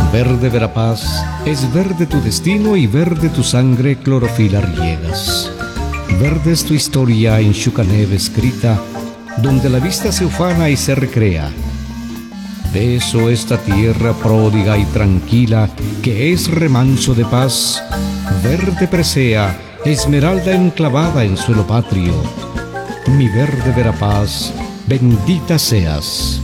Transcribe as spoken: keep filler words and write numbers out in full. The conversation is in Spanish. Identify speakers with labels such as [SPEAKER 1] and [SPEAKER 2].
[SPEAKER 1] Verde Verapaz, es verde tu destino y verde tu sangre clorofila riegas. Verde es tu historia en Xucaneve escrita, donde la vista se ufana y se recrea. Beso esta tierra pródiga y tranquila, que es remanso de paz. Verde presea, esmeralda enclavada en suelo patrio. Mi verde Verapaz, bendita seas.